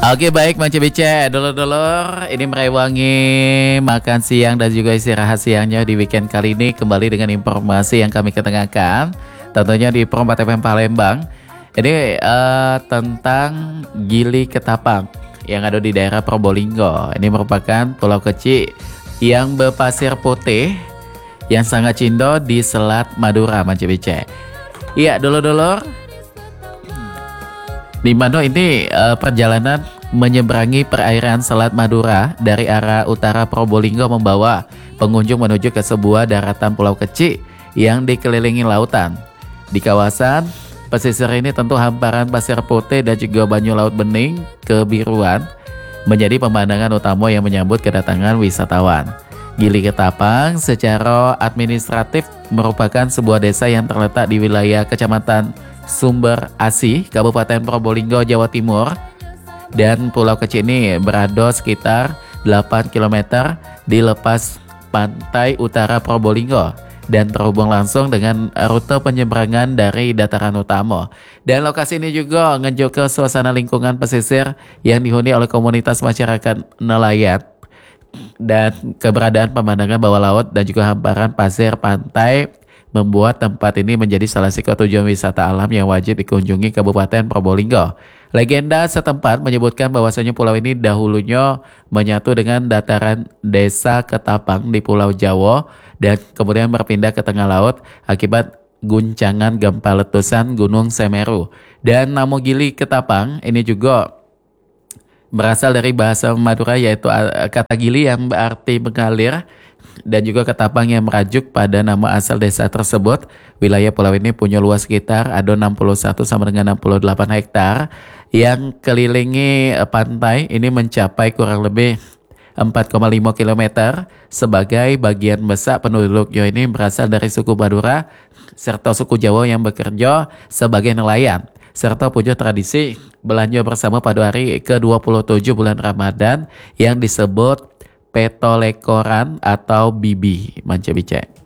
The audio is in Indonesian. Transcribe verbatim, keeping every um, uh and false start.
Oke baik Mang Cebice, dulur-dulur ini merewangi makan siang dan juga istirahat siangnya di weekend kali ini kembali dengan informasi yang kami ketengahkan tentunya di Pro empat F M Palembang. Ini uh, tentang Gili Ketapang yang ada di daerah Probolinggo. Ini merupakan pulau kecil yang berpasir putih yang sangat cindo di Selat Madura Mang Cebice. Iya dulur-dulur, di mana ini uh, perjalanan menyeberangi perairan Selat Madura dari arah utara Probolinggo membawa pengunjung menuju ke sebuah daratan pulau kecil yang dikelilingi lautan. Di kawasan pesisir ini tentu hamparan pasir putih dan juga banyu laut bening kebiruan menjadi pemandangan utama yang menyambut kedatangan wisatawan. Gili Ketapang secara administratif merupakan sebuah desa yang terletak di wilayah Kecamatan Sumber Asih, Kabupaten Probolinggo, Jawa Timur. Dan pulau kecil ini berada sekitar delapan kilometer di lepas pantai utara Probolinggo dan terhubung langsung dengan rute penyeberangan dari dataran utama. Dan lokasi ini juga ngejuk ke suasana lingkungan pesisir yang dihuni oleh komunitas masyarakat nelayan. Dan keberadaan pemandangan bawah laut dan juga hamparan pasir pantai membuat tempat ini menjadi salah satu tujuan wisata alam yang wajib dikunjungi Kabupaten Probolinggo. Legenda setempat menyebutkan bahwasanya pulau ini dahulunya menyatu dengan dataran Desa Ketapang di Pulau Jawa dan kemudian berpindah ke tengah laut akibat guncangan gempa letusan Gunung Semeru. Dan nama Gili Ketapang ini juga berasal dari bahasa Madura yaitu kata gili yang berarti mengalir dan juga ketapang yang merajuk pada nama asal desa tersebut. Wilayah pulau ini punya luas sekitar ada enam puluh satu sampai dengan enam puluh delapan hektar yang kelilingi pantai ini mencapai kurang lebih empat koma lima kilometer. Sebagai bagian besar penduduknya ini berasal dari suku Madura serta suku Jawa yang bekerja sebagai nelayan serta punya tradisi belanja bersama pada hari ke dua puluh tujuh bulan Ramadan yang disebut Petolekoran atau Bibi Mang Cebice.